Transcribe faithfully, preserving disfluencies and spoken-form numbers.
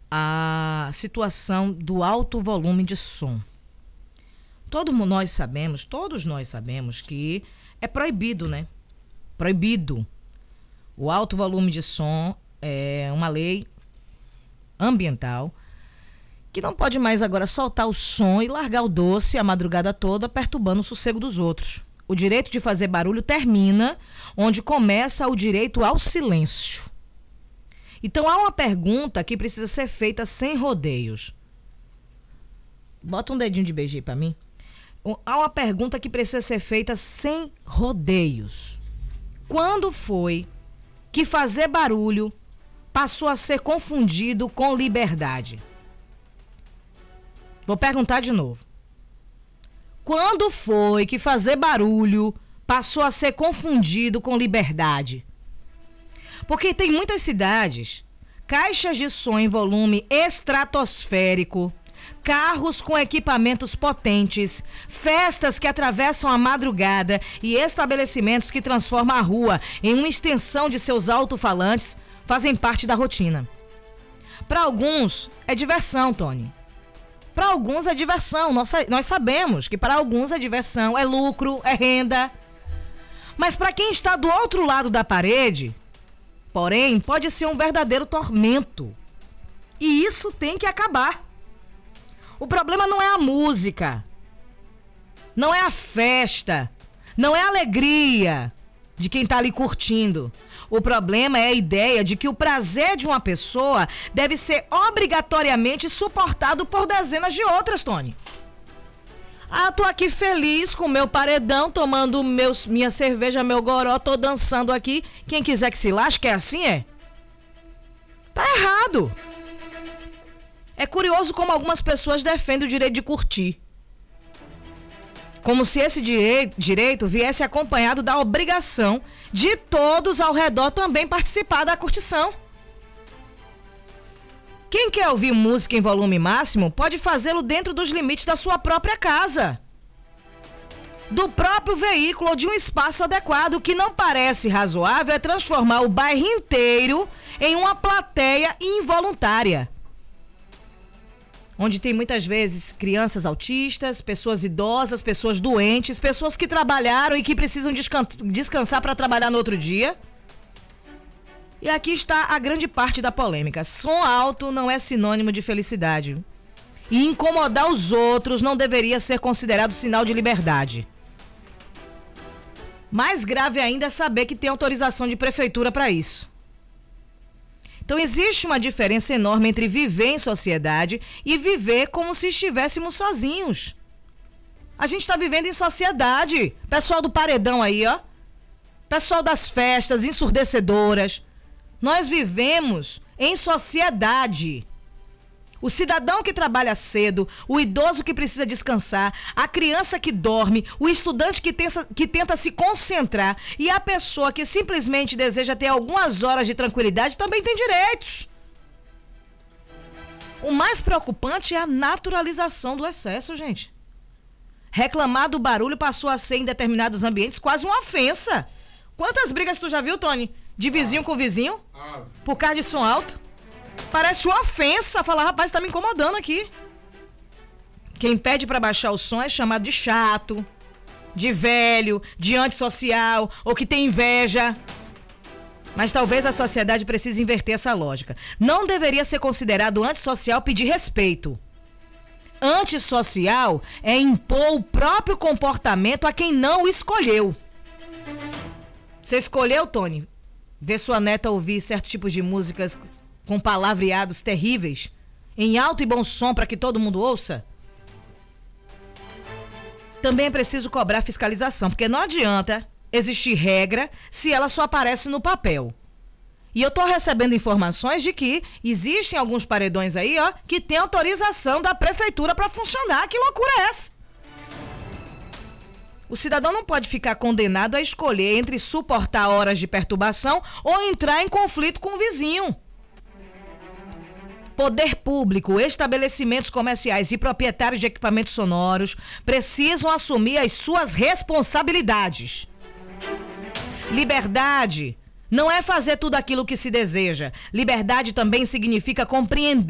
a situação do alto volume de som. Todos nós sabemos, todos nós sabemos que é proibido, né? Proibido. O alto volume de som é uma lei ambiental que não pode mais agora soltar o som e largar o doce a madrugada toda perturbando o sossego dos outros. O direito de fazer barulho termina onde começa o direito ao silêncio. Então há uma pergunta que precisa ser feita sem rodeios. Bota um dedinho de beijo para mim. Há uma pergunta que precisa ser feita sem rodeios. Quando foi que fazer barulho passou a ser confundido com liberdade? Vou perguntar de novo. Quando foi que fazer barulho passou a ser confundido com liberdade? Porque tem muitas cidades, caixas de som em volume estratosférico, carros com equipamentos potentes, festas que atravessam a madrugada e estabelecimentos que transformam a rua em uma extensão de seus alto-falantes fazem parte da rotina. Para alguns é diversão, Tony. Para alguns é diversão. Nós, nós sabemos que para alguns é diversão, é lucro, é renda. Mas para quem está do outro lado da parede, porém, pode ser um verdadeiro tormento. E isso tem que acabar. O problema não é a música, não é a festa, não é a alegria de quem está ali curtindo. O problema é a ideia de que o prazer de uma pessoa deve ser obrigatoriamente suportado por dezenas de outras, Tony. Ah, tô aqui feliz com meu paredão, tomando meus, minha cerveja, meu goró, tô dançando aqui. Quem quiser que se lasque, é assim, é? Tá errado. É curioso como algumas pessoas defendem o direito de curtir. Como se esse direi- direito viesse acompanhado da obrigação de todos ao redor também participar da curtição. Quem quer ouvir música em volume máximo pode fazê-lo dentro dos limites da sua própria casa, do próprio veículo ou de um espaço adequado. O que não parece razoável é transformar o bairro inteiro em uma plateia involuntária, onde tem muitas vezes crianças autistas, pessoas idosas, pessoas doentes, pessoas que trabalharam e que precisam descan- descansar para trabalhar no outro dia. E aqui está a grande parte da polêmica. Som alto não é sinônimo de felicidade. E incomodar os outros não deveria ser considerado sinal de liberdade. Mais grave ainda é saber que tem autorização de prefeitura para isso. Então existe uma diferença enorme entre viver em sociedade e viver como se estivéssemos sozinhos. A gente está vivendo em sociedade. Pessoal do paredão aí, ó. Pessoal das festas ensurdecedoras. Nós vivemos em sociedade. O cidadão que trabalha cedo, o idoso que precisa descansar, a criança que dorme, o estudante que tenta, que tenta se concentrar e a pessoa que simplesmente deseja ter algumas horas de tranquilidade também tem direitos. O mais preocupante é a naturalização do excesso, gente. Reclamar do barulho passou a ser em determinados ambientes quase uma ofensa. Quantas brigas tu já viu, Tony? De vizinho ah. com vizinho? Ah. Por causa de som alto? Parece uma ofensa falar, rapaz, tá me incomodando aqui. Quem pede pra baixar o som é chamado de chato, de velho, de antissocial ou que tem inveja. Mas talvez a sociedade precise inverter essa lógica. Não deveria ser considerado antissocial pedir respeito. Antissocial é impor o próprio comportamento a quem não o escolheu. Você escolheu, Tony, ver sua neta ouvir certo tipo de músicas com palavreados terríveis, em alto e bom som para que todo mundo ouça? Também é preciso cobrar fiscalização, porque não adianta existir regra se ela só aparece no papel. E eu estou recebendo informações de que existem alguns paredões aí, ó, que tem autorização da prefeitura para funcionar. Que loucura é essa? O cidadão não pode ficar condenado a escolher entre suportar horas de perturbação ou entrar em conflito com o vizinho. Poder público, estabelecimentos comerciais e proprietários de equipamentos sonoros precisam assumir as suas responsabilidades. Liberdade não é fazer tudo aquilo que se deseja. Liberdade também significa compreender